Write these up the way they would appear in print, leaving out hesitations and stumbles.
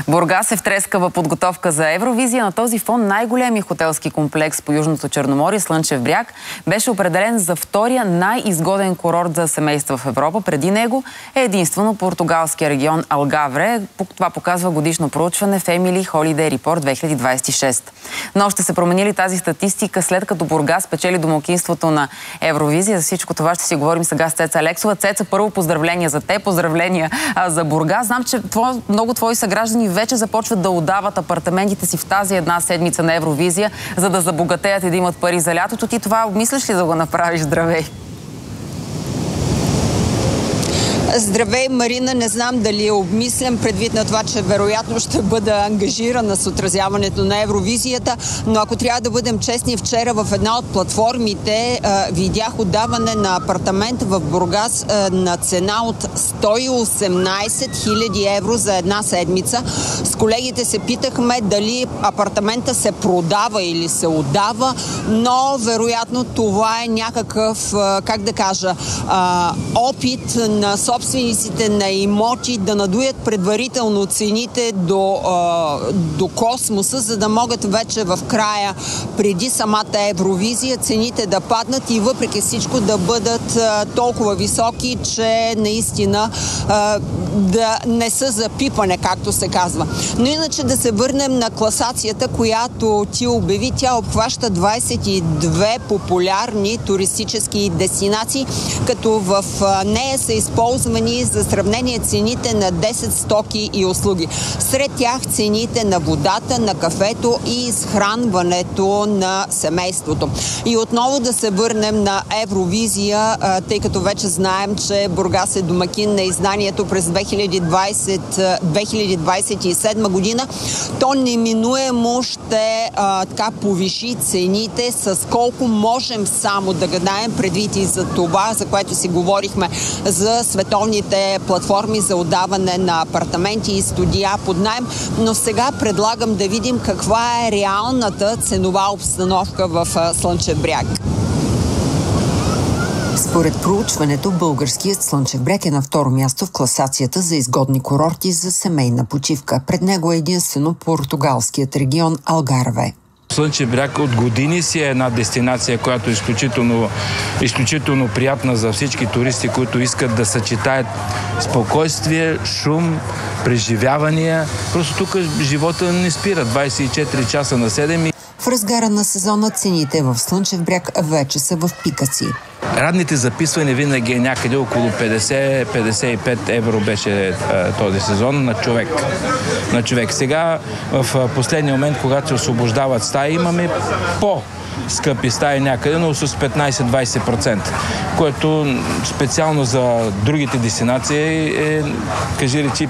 Бургас е в трескава подготовка за Евровизия. На този фон най-големият хотелски комплекс по Южното Черноморие, Слънчев бряг, беше определен за втория най-изгоден курорт за семейства в Европа. Преди него е единствено португалския регион Алгавре. Това показва годишно проучване Family Holiday Report 2026. Но ще се промени ли тази статистика, след като Бургас печели домакинството на Евровизия? За всичко това ще си говорим сега с Цеца Алексова. Цеца, първо поздравления за те, поздравления за Бургас. Знам, че много твои съграждани вече започват да отдават апартаментите си в тази една седмица на Евровизия, за да забогатеят и да имат пари за лятото. Ти това обмисляш ли да го направиш? Здравей! Здравей, Марина. Не знам дали обмислям, предвид на това, че вероятно ще бъда ангажирана с отразяването на Евровизията, но ако трябва да бъдем честни, вчера в една от платформите видях отдаване на апартамент в Бургас на цена от 118 000 евро за една седмица. С колегите се питахме дали апартамента се продава или се отдава, но вероятно това е някакъв, как да кажа, опит на собствениците на имоти да надуят предварително цените до космоса, за да могат вече в края, преди самата Евровизия, цените да паднат и въпреки всичко да бъдат толкова високи, че наистина да не са за пипане, както се казва. Но иначе да се върнем на класацията, която ти обяви. Тя обхваща 22 популярни туристически дестинации, като в нея са използвани за сравнение цените на 10 стоки и услуги. Сред тях цените на водата, на кафето и изхранването на семейството. И отново да се върнем на Евровизия, тъй като вече знаем, че Бургас е домакин на изданието през 2027 година. То неминуемо ще повиши цените, с колко можем само да гадаем, предвид и за това, за което си говорихме, за световните платформи за отдаване на апартаменти и студия под наем. Но сега предлагам да видим каква е реалната ценова обстановка в Слънчев бряг. Според проучването, българският Слънчев бряг е на второ място в класацията за изгодни курорти за семейна почивка. Пред него е единствено португалският регион Алгарве. Слънчев бряг от години си е една дестинация, която е изключително приятна за всички туристи, които искат да съчетаят спокойствие, шум, преживявания. Просто тук живота не спира 24 часа на 7. В разгара на сезона цените в Слънчев бряг вече са в пика си. Радните записвания винаги е някъде около 50-55 евро беше този сезон на човек. Сега в последния момент, когато се освобождават стаи, имаме по-скъпи стаи някъде, но с 15-20%, което специално за другите дестинации е, кажи речи,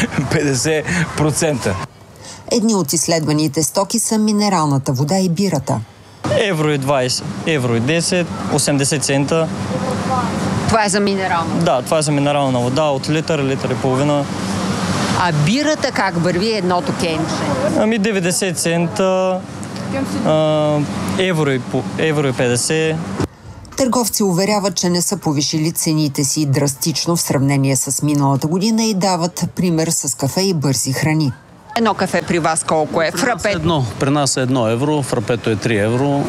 50%. Едни от изследваните стоки са минералната вода и бирата. Евро и 20, евро и 10, 80 цента. Това е за минерална? Да, това е за минерална вода от литър и половина. А бирата как върви едното кенче? 90 цента, евро и 50. Търговци уверяват, че не са повишили цените си драстично в сравнение с миналата година и дават пример с кафе и бързи храни. Едно кафе при вас колко е? При нас е 1 евро, фрапето е 3 евро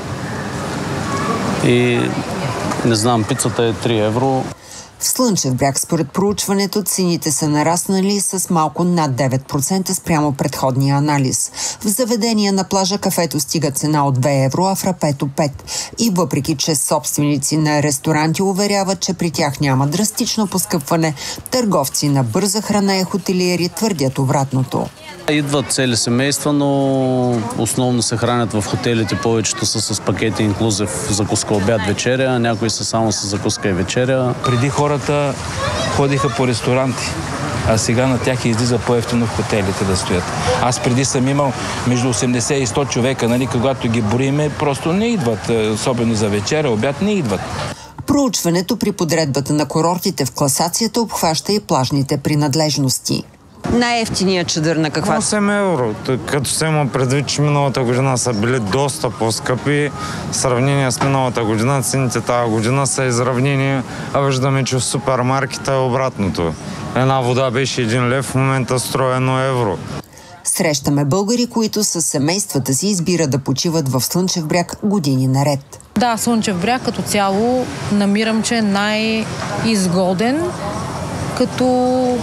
и не знам, пицата е 3 евро. В Слънчев бряг, според проучването, цените са нараснали с малко над 9% спрямо предходния анализ. В заведения на плажа кафето стига цена от 2 евро, а фрапето 5. И въпреки, че собственици на ресторанти уверяват, че при тях няма драстично поскъпване, търговци на бърза храна и хотелиери твърдят обратното. Идват цели семейства, но основно се хранят в хотелите. Повечето са с пакети инклюзив, закуска, обяд, вечеря. Някои са само с закуска и вечеря. Преди хората ходиха по ресторанти, а сега на тях излиза по-евтино в хотелите да стоят. Аз преди съм имал между 80 и 100 човека, когато ги броиме, просто не идват. Особено за вечеря, обяд не идват. Проучването при подредбата на курортите в класацията обхваща и плажните принадлежности. Най-ефтиният чадър на каква? 8 евро. Като се има предвид, че миналата година са били доста по-скъпи. В сравнение с миналата година, цените тази година са изравнени, а виждаме, че в супермаркета е обратното. Една вода беше 1 лев, в момента струва 1 евро. Срещаме българи, които с семействата си избират да почиват в Слънчев бряг години наред. Да, Слънчев бряг като цяло намирам, че е най-изгоден, като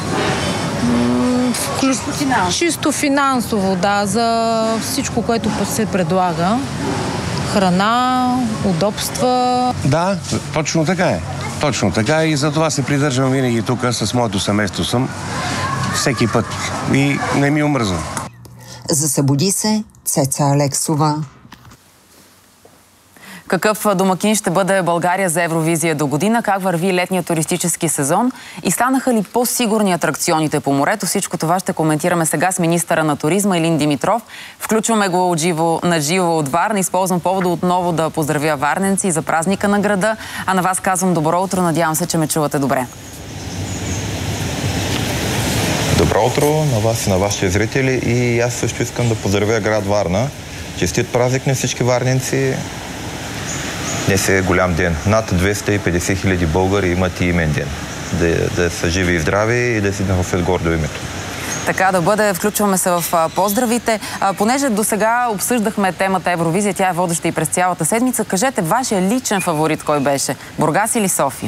чисто финансово, да, за всичко, което се предлага. Храна, удобства. Да, точно така е. Точно така и затова се придържам винаги тук, с моето семейство съм. Всеки път. И не ми омръзва. Засъбуди се Цеца Алексова. Какъв домакин ще бъде България за Евровизия до година? Как върви летният туристически сезон? И станаха ли по-сигурни атракционите по морето? Всичко това ще коментираме сега с министъра на туризма Илин Димитров. Включваме го на живо от Варна. Използвам повода отново да поздравя варненци за празника на града. А на вас казвам добро утро. Надявам се, че ме чувате добре. Добро утро на вас и на вашите зрители. И аз също искам да поздравя град Варна. Честит празник на всички варненци. Днес е голям ден. Над 250 хиляди българи имат и имен ден. Да са живи и здрави и да си носят гордо името. Така да бъде. Включваме се в поздравите. Понеже до сега обсъждахме темата Евровизия, тя е водеща и през цялата седмица. Кажете, вашия личен фаворит кой беше? Бургас или София?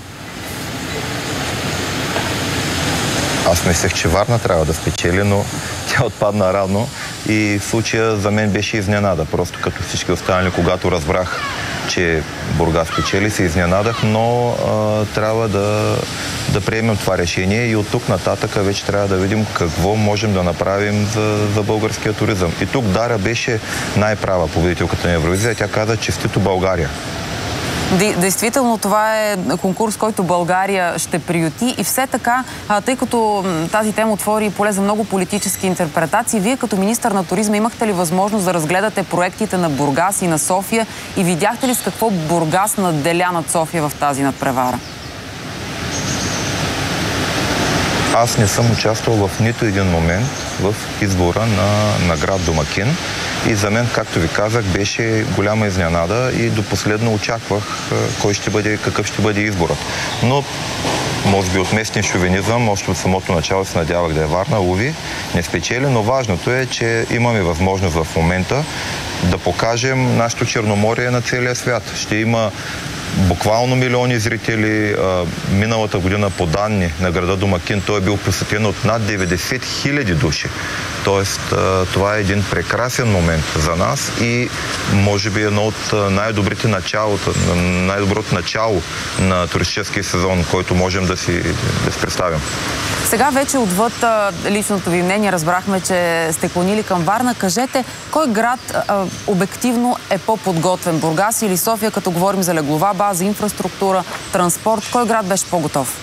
Аз мислех, че Варна трябва да спечели, но тя отпадна рано и в случая за мен беше изненада. Просто като всички останали, когато разбрах, че Бургас спечели, се изненадах, но трябва да приемем това решение и от тук нататък вече трябва да видим какво можем да направим за българския туризъм. И тук Дара беше най-права победителката на Евровизия. Тя каза честито България. Действително това е конкурс, който България ще приюти и все така, тъй като тази тема отвори поле за много политически интерпретации, вие като министър на туризма имахте ли възможност да разгледате проектите на Бургас и на София и видяхте ли с какво Бургас надделя над София в тази надпревара? Аз не съм участвал в нито един момент в избора на град домакин и за мен, както ви казах, беше голяма изненада и до последно очаквах какъв ще бъде изборът. Но, може би от местния шовинизъм, още от самото начало се надявах да е Варна, уви, не спечели, но важното е, че имаме възможност в момента да покажем нашето Черноморие на целия свят. Ще има буквално милиони зрители. Миналата година по данни на града домакин той е бил посетен от над 90 хиляди души. Тоест, това е един прекрасен момент за нас и може би едно от най-доброто начало на туристическия сезон, който можем да си представим. Сега вече отвъд личното ви мнение разбрахме, че сте клонили към Варна. Кажете, кой град обективно е по-подготвен? Бургас или София, като говорим за леглова база, инфраструктура, транспорт? Кой град беше по-готов?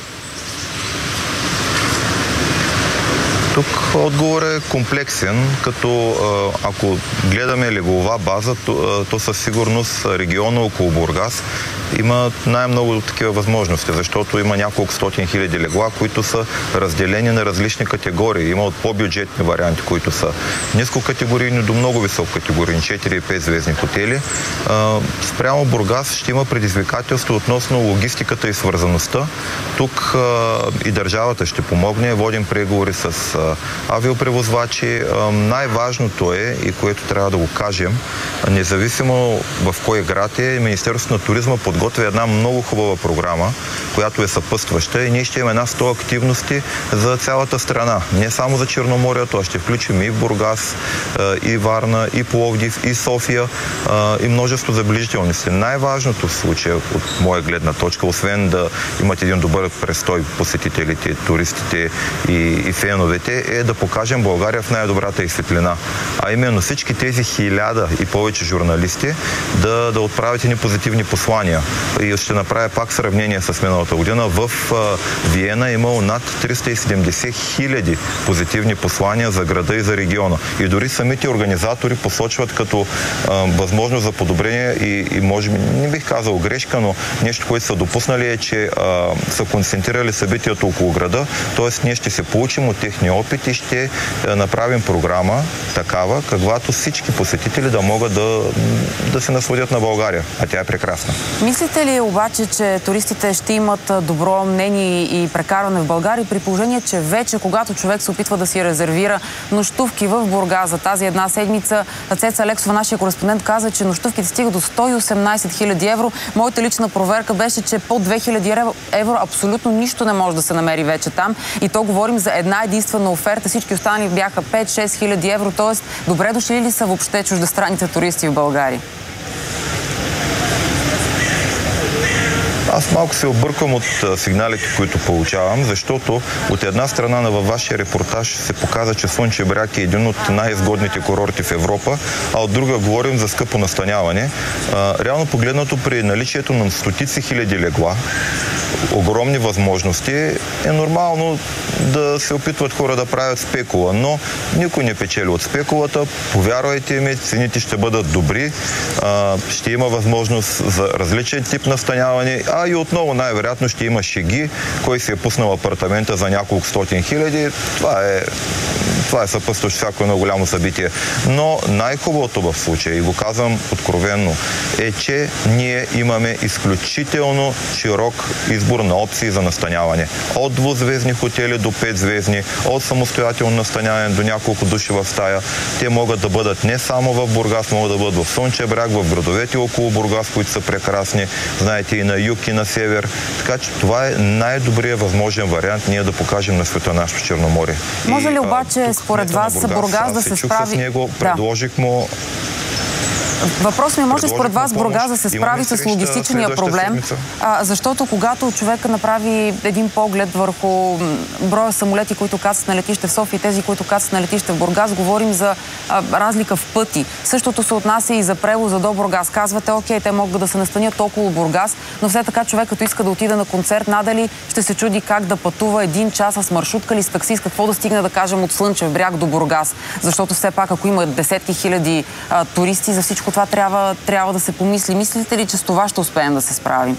Тук отговор е комплексен, като ако гледаме леглова база, то със сигурност региона около Бургас има най-много такива възможности, защото има няколко стотин хиляди легла, които са разделени на различни категории. Има от по-бюджетни варианти, които са нискокатегорийни до много висококатегорийни, 4 и 5 звездни хотели. Спрямо Бургас ще има предизвикателство относно логистиката и свързаността. Тук и държавата ще помогне. Водим преговори с авиопревозвачи. Най-важното е, и което трябва да го кажем, независимо в кой град е, Министерството на туризма подготвя една много хубава програма, която е съпътстваща и ние ще имаме 100 активности за цялата страна. Не само за Черноморието, а ще включим и Бургас, и Варна, и Пловдив, и София, и множество забележителности. Най-важното в случая, от моя гледна точка, освен да имат един добър престой посетителите, туристите и феновете, е да покажем България в най-добрата и светлина. А именно всички тези 1000 и повече журналисти да отправят едни позитивни послания. и ще направя пак сравнение с миналата година. В Виена е имало над 370 000 позитивни послания за града и за региона. И дори самите организатори посочват като възможност за подобрение и може би, не бих казал грешка, но нещо, което са допуснали е, че са концентрирали събитието около града, т.е. ние ще се получим от техния опит и ще направим програма такава, каквато всички посетители да могат да се насладят на България, а тя е прекрасна. Мислите ли обаче, че туристите ще имат добро мнение и прекарване в България, при положение, че вече, когато човек се опитва да си резервира нощувки в Бургас за тази една седмица, Цеца Алексова, нашия кореспондент, каза, че нощувките стигат до 118 000 евро. Моята лична проверка беше, че под 2000 евро абсолютно нищо не може да се намери вече там. И то говорим за една единствена оферта. Всички останали бяха 5-6 хиляди евро. Тоест, добре дошли ли са въобще чуждестранните туристи в България? Аз малко се обърквам от сигналите, които получавам, защото от една страна във вашия репортаж се показа, че Слънчев бряг е един от най-изгодните курорти в Европа, а от друга говорим за скъпо настаняване. Реално погледнато, при наличието на стотици хиляди легла, огромни възможности, е нормално да се опитват хора да правят спекула, но никой не печели от спекулата. Повярвайте ми, цените ще бъдат добри, ще има възможност за различен тип настаняване, и отново най-вероятно ще има шеги, кой си е пуснал апартамента за няколко стотин хиляди. Това е съпътстващо всяко едно голямо събитие. Но най-хубавото в случая, и го казвам откровенно, е, че ние имаме изключително широк избор на опции за настаняване. От двузвездни хотели до 5-звездни, от самостоятелно настаняване до няколко души в стая. Те могат да бъдат не само в Бургас, могат да бъдат в Слънчев бряг, в градовете около Бургас, които са прекрасни, знаете, и на юг, и на север. Така че това е най-добрият възможен вариант ние да покажем на света нашето Черноморие. Може ли обаче според вас Бургас да се справи? С него, предложих му... Въпрос ми, може според вас Бургас да се справи с логистичния проблем, защото когато човек направи един поглед върху броя самолети, които кацат на летище в София и тези, които кацат на летище в Бургас, говорим за разлика в пъти. Същото се отнася и за превоза до Бургас. Казвате, окей, те могат да се настанят около Бургас, но все така човек, като иска да отида на концерт, надали ще се чуди как да пътува 1 час с маршрутка или с такси, с какво да стигне, да кажем, от Слънчев бряг до Бургас. Защото все пак, ако има десетки хиляди туристи, за всичко това трябва да се помисли. Мислите ли, че с това ще успеем да се справим?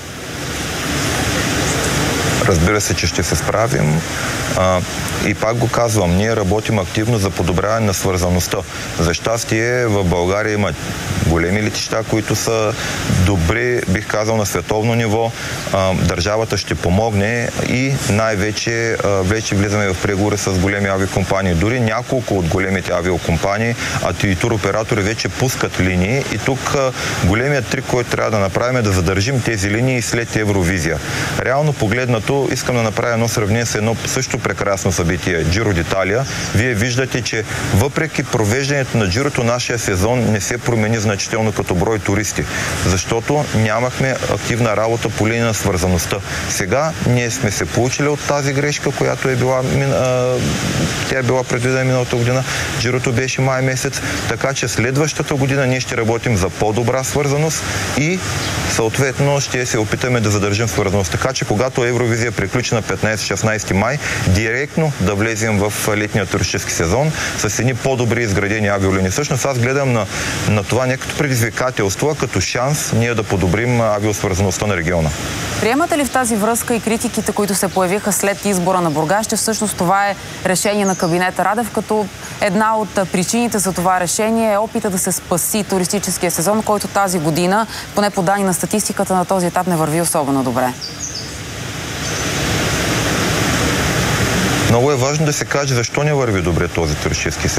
Разбира се, че ще се справим. И пак го казвам, ние работим активно за подобряване на свързаността. За щастие в България има големи летища, които са добри, бих казал, на световно ниво. Държавата ще помогне и най-вече вече влизаме в преговори с големи авиокомпании. Дори няколко от големите авиокомпании, и туроператори вече пускат линии. И тук големият трик, който трябва да направим, е да задържим тези линии след Евровизия. Реално погледнато, искам да направя едно сравнение с едно също прекрасно събитие, Джиро d'Italia. Вие виждате, че въпреки провеждането на Джирото, нашия сезон не се промени значително като брой туристи, защото нямахме активна работа по линия на свързаността. Сега ние сме се получили от тази грешка, която тя е била предвидена миналата година. Джирото беше май месец, така че следващата година ние ще работим за по-добра свързаност и съответно ще се опитаме да задържим свързаност. Така че когато Евровизия приключи на 15-16 май, директно да влезем в летния туристически сезон с едни по-добри изградени авиолинии. Всъщност аз гледам на това не като предизвикателство, а като шанс ние да подобрим авиосвързаността на региона. Приемате ли в тази връзка и критиките, които се появиха след избора на Бургас, че всъщност това е решение на кабинета Радев, като една от причините за това решение е опита да се спаси туристическия сезон, който тази година, поне по данни на статистиката, на този етап не върви особено добре? Много е важно да се каже защо не върви добре този туристически сезон.